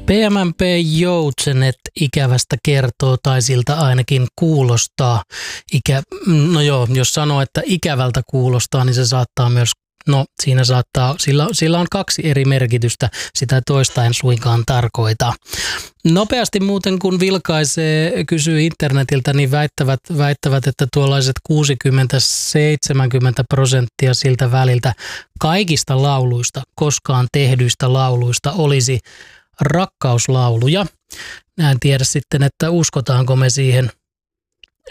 PMMP Joutsenet ikävästä kertoo tai siltä ainakin kuulostaa. No joo, jos sanoo, että ikävältä kuulostaa, niin se saattaa myös, sillä on kaksi eri merkitystä, sitä toista en suinkaan tarkoita. Nopeasti muuten kun vilkaisee, kysyy internetiltä, niin väittävät, että tuollaiset 60-70% siltä väliltä kaikista lauluista, koskaan tehdyistä lauluista olisi rakkauslauluja. En tiedä sitten, että uskotaanko me siihen